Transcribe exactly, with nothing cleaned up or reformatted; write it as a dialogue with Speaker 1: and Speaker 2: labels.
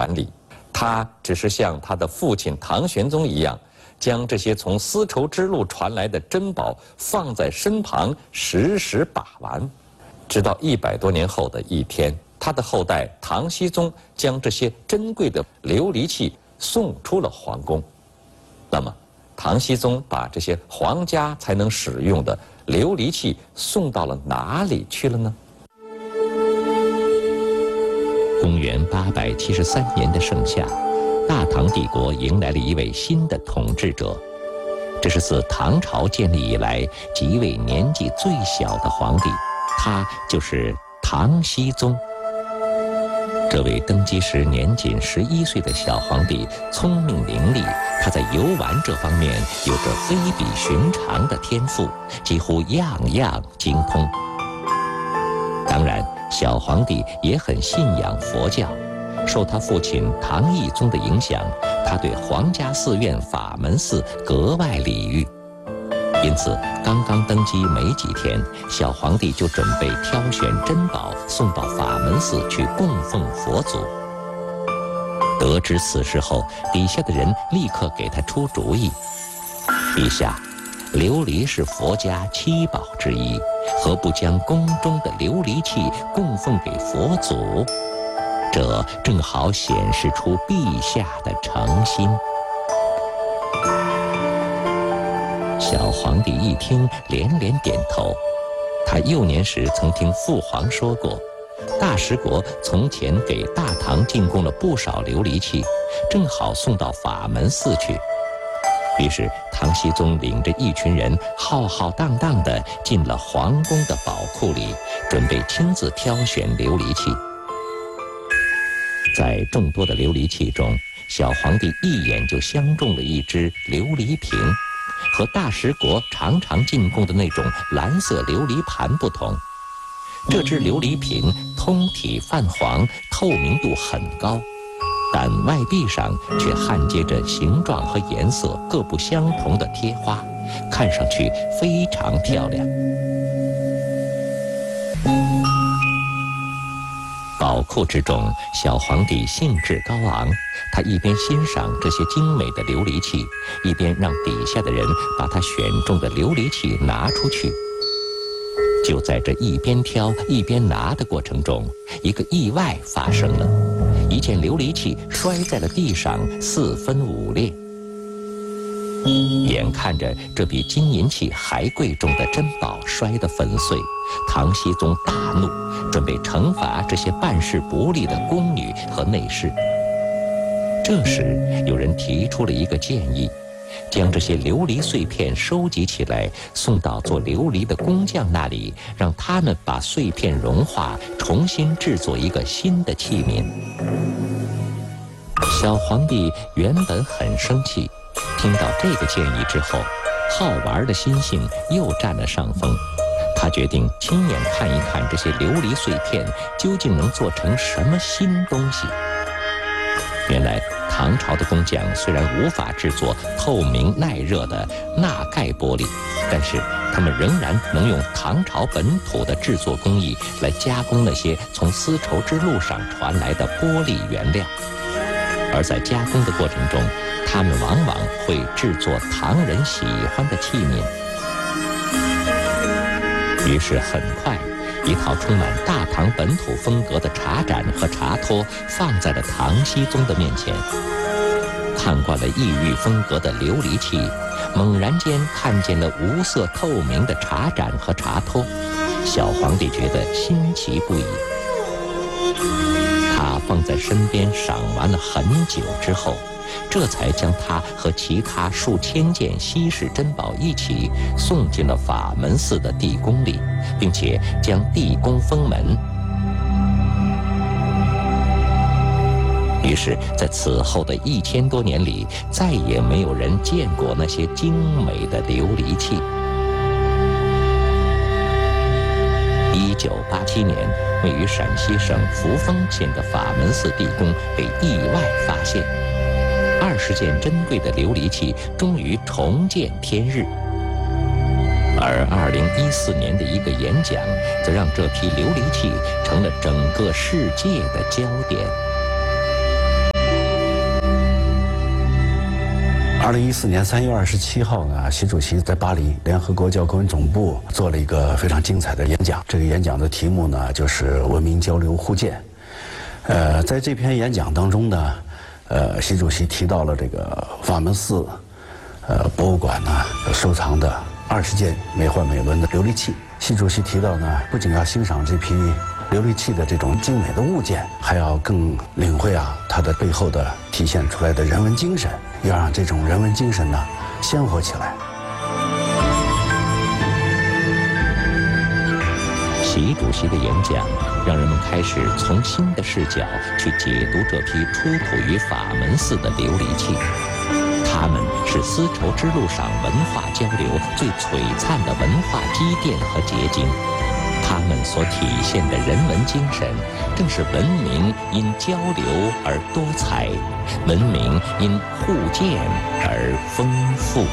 Speaker 1: 管理，他只是像他的父亲唐玄宗一样，将这些从丝绸之路传来的珍宝放在身旁，时时把玩。直到一百多年后的一天，他的后代唐僖宗将这些珍贵的琉璃器送出了皇宫。那么，唐僖宗把这些皇家才能使用的琉璃器送到了哪里去了呢？
Speaker 2: 公元八百七十三年的盛夏，大唐帝国迎来了一位新的统治者，这是自唐朝建立以来几位年纪最小的皇帝，他就是唐僖宗。这位登基时年仅十一岁的小皇帝聪明伶俐，他在游玩这方面有着非比寻常的天赋，几乎样样精通。当然，小皇帝也很信仰佛教，受他父亲唐懿宗的影响，他对皇家寺院法门寺格外礼遇。因此，刚刚登基没几天，小皇帝就准备挑选珍宝送到法门寺去供奉佛祖。得知此事后，底下的人立刻给他出主意：陛下，琉璃是佛家七宝之一，何不将宫中的琉璃器供奉给佛祖？这正好显示出陛下的诚心。小皇帝一听，连连点头。他幼年时曾听父皇说过，大食国从前给大唐进贡了不少琉璃器，正好送到法门寺去。于是唐僖宗领着一群人浩浩荡荡地进了皇宫的宝库里，准备亲自挑选琉璃器。在众多的琉璃器中，小皇帝一眼就相中了一只琉璃瓶。和大食国常常进贡的那种蓝色琉璃盘不同，这只琉璃瓶通体泛黄，透明度很高，但外壁上却焊接着形状和颜色各不相同的贴花，看上去非常漂亮。宝库之中，小皇帝兴致高昂，他一边欣赏这些精美的琉璃器，一边让底下的人把他选中的琉璃器拿出去。就在这一边挑一边拿的过程中，一个意外发生了，一件琉璃器摔在了地上，四分五裂。眼看着这比金银器还贵重的珍宝摔得粉碎，唐僖宗大怒，准备惩罚这些办事不力的宫女和内侍。这时，有人提出了一个建议，将这些琉璃碎片收集起来，送到做琉璃的工匠那里，让他们把碎片融化，重新制作一个新的器皿。小皇帝原本很生气，听到这个建议之后，好玩的心性又占了上风。他决定亲眼看一看这些琉璃碎片究竟能做成什么新东西。原来唐朝的工匠虽然无法制作透明耐热的钠钙玻璃，但是他们仍然能用唐朝本土的制作工艺来加工那些从丝绸之路上传来的玻璃原料。而在加工的过程中，他们往往会制作唐人喜欢的器皿。于是很快，一套充满大唐本土风格的茶盏和茶托放在了唐僖宗的面前。看惯了异域风格的琉璃器，猛然间看见了无色透明的茶盏和茶托，小皇帝觉得新奇不已。他放在身边赏玩了很久之后，这才将它和其他数千件稀世珍宝一起送进了法门寺的地宫里，并且将地宫封门。于是在此后的一千多年里，再也没有人见过那些精美的琉璃器。一九八七年，位于陕西省扶风县的法门寺地宫被意外发现，二十件珍贵的琉璃器终于重见天日。而二零一四年的一个演讲，则让这批琉璃器成了整个世界的焦点。
Speaker 3: 二零一四年三月二十七号呢，习主席在巴黎联合国教科文总部做了一个非常精彩的演讲。这个演讲的题目呢，就是文明交流互鉴。呃，在这篇演讲当中呢，呃，习主席提到了这个法门寺，呃，博物馆呢收藏的二十件美奂美轮的琉璃器。习主席提到呢，不仅要欣赏这批琉璃器的这种精美的物件，还要更领会啊它的背后的体现出来的人文精神，要让这种人文精神呢鲜活起来。
Speaker 2: 习主席的演讲让人们开始从新的视角去解读这批出土于法门寺的琉璃器。它们是丝绸之路上文化交流最璀璨的文化积淀和结晶。它们所体现的人文精神，正是文明因交流而多彩，文明因互鉴而丰富。